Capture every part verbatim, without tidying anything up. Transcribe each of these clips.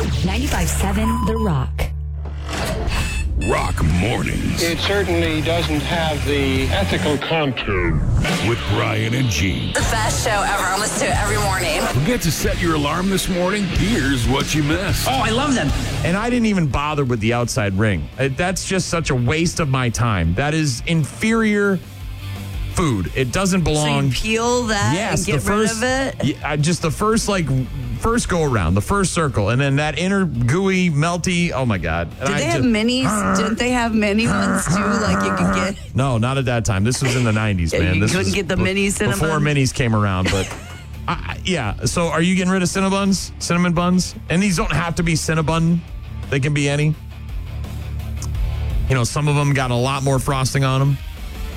ninety-five seven The Rock. Rock Mornings. It certainly doesn't have the ethical content. With Brian and Gene. The best show ever. I listen to it every morning. Forget to set your alarm this morning? Here's what you missed. Oh, I love them. And I didn't even bother with the outside ring. Uh, That's just such a waste of my time. That is inferior food. It doesn't So belong. you peel that Yes, and get the first, rid of it? Yeah, just the first, like, first go around, the first circle, and then that inner gooey, melty. Oh my God! And Did I they have just- minis? Didn't they have mini ones too? Like you could get. No, not at that time. This was in the nineties, Yeah, man. you This couldn't was get the be- mini before Cinnabons? minis came around. But I, I- yeah, so are you getting rid of Cinnabons, cinnamon buns? And these don't have to be Cinnabon; they can be any. You know, some of them got a lot more frosting on them.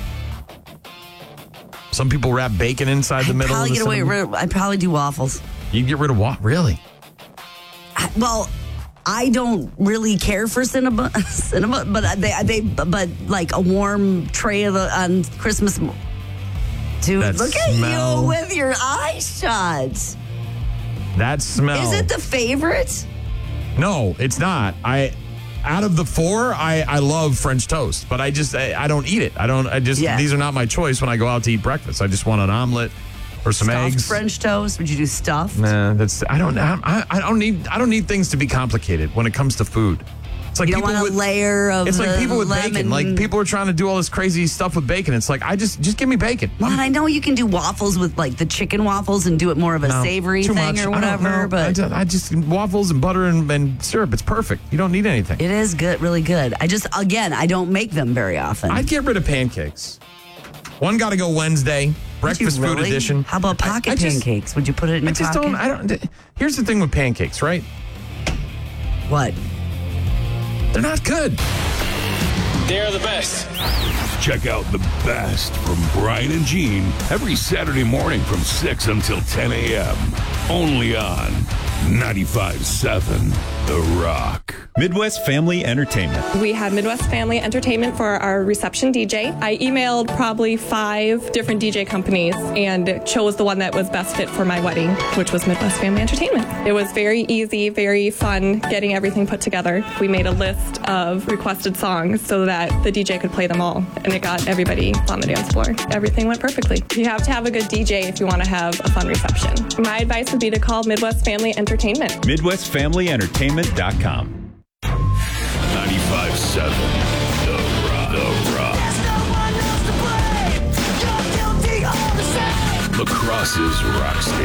Some people wrap bacon inside the I'd middle. probably of the get away. cinnamon. Rid, I'd probably do waffles. You get rid of what? Really? I- Well, I don't really care for cinnamon, cinnamon, but they, they, but like a warm tray of the, on Christmas. mo- Dude, That look smell. at you with your eyes shut. That smell. Is it the favorite? No, it's not. I out of the four, I, I love French toast, but I just I, I don't eat it. I don't. I just Yeah. these are not my choice when I go out to eat breakfast. I just want an omelet or some Stuffed eggs. French toast? Would you do stuffed? Nah, that's I don't I, I don't need I don't need things to be complicated when it comes to food. It's like You don't people want a with, layer of It's like the people with lemon. bacon. Like people are trying to do all this crazy stuff with bacon. It's like I just just give me bacon. Well, and I know you can do waffles with like the chicken waffles and do it more of a No, savory too thing much. or I don't whatever. know. But I just, I just waffles and butter and, and syrup. It's perfect. You don't need anything. it is good, really good. I just, again, I don't make them very often. I'd get rid of pancakes. One got to go Wednesday. Would you Breakfast food really? edition. How about I- pocket I just- pancakes? Would you put it in I your just pocket? don't. I don't. Here's the thing with pancakes, right? What? They're not good. They're the best. Check out the best from Brian and Gene every Saturday morning from six until ten a.m. Only on ninety-five seven The Rock. Midwest Family Entertainment. We had Midwest Family Entertainment for our reception D J. I emailed probably five different D J companies and chose the one that was best fit for my wedding, which was Midwest Family Entertainment. It was very easy, very fun getting everything put together. We made a list of requested songs so that the D J could play them all, and it got everybody on the dance floor. Everything went perfectly. You have to have a good D J if you want to have a fun reception. My advice would be to call Midwest Family Entertainment. Midwest Family Entertainment dot com. ninety-five seven The Rock. The Rock. La Crosse's Rock Station.